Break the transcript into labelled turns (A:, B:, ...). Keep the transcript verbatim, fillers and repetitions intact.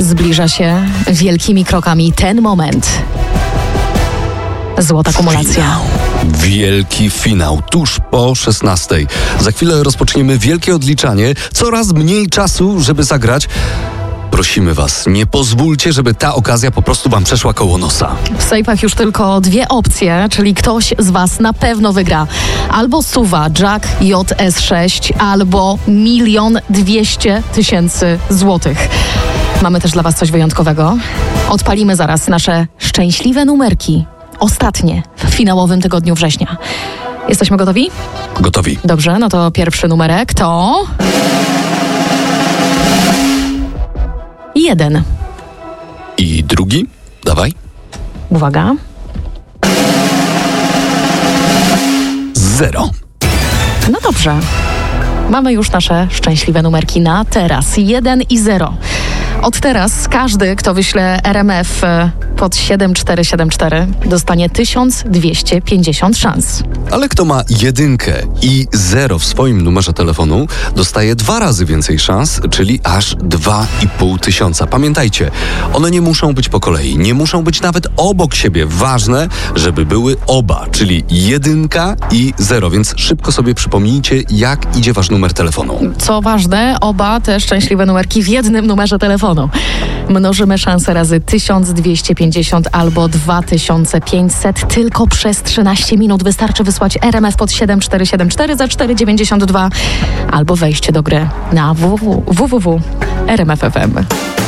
A: Zbliża się wielkimi krokami ten moment. Złota kumulacja.
B: Finał. Wielki finał, tuż po szesnastej. Za chwilę rozpoczniemy wielkie odliczanie. Coraz mniej czasu, żeby zagrać. Prosimy was, nie pozwólcie, żeby ta okazja po prostu wam przeszła koło nosa.
A: W sejfach już tylko dwie opcje, czyli ktoś z was na pewno wygra. Albo suwa Jack J S sześć, albo milion dwieście tysięcy złotych. Mamy też dla was coś wyjątkowego. Odpalimy zaraz nasze szczęśliwe numerki. Ostatnie w finałowym tygodniu września. Jesteśmy gotowi?
B: Gotowi.
A: Dobrze, no to pierwszy numerek to... Jeden.
B: I drugi? Dawaj.
A: Uwaga.
B: Zero.
A: No dobrze. Mamy już nasze szczęśliwe numerki na teraz. Jeden i zero. Od teraz każdy, kto wyśle R M F pod siedem cztery siedem cztery, dostanie tysiąc dwieście pięćdziesiąt szans.
B: Ale kto ma jedynkę i zero w swoim numerze telefonu, dostaje dwa razy więcej szans, czyli aż dwa i pół tysiąca. Pamiętajcie, one nie muszą być po kolei, nie muszą być nawet obok siebie. Ważne, żeby były oba, czyli jedynka i zero, więc szybko sobie przypomnijcie, jak idzie wasz numer telefonu.
A: Co ważne, oba te szczęśliwe numerki w jednym numerze telefonu. Mnożymy szanse razy tysiąc dwieście pięćdziesiąt albo dwa tysiące pięćset tylko przez trzynaście minut. Wystarczy wysłać R M F pod siedem cztery siedem cztery za cztery dziewięćdziesiąt dwa albo wejście do gry na w w w kropka r m f kropka f m.